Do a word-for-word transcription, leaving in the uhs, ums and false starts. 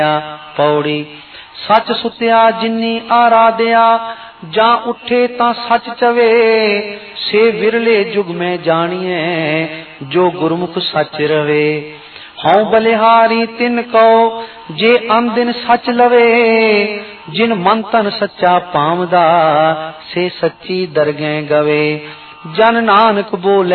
पौड़ी सच सुत्या जिन्नी आराध्या जा उठे ता सच चवे से विरले जुग में जानिए जो गुरमुख सच रवे हूं बलिहारी तिन कहो जे अंदिन सच लवे जिन मन तन सच्चा पावदा से सच्ची दरगह गवे जन नानक बोले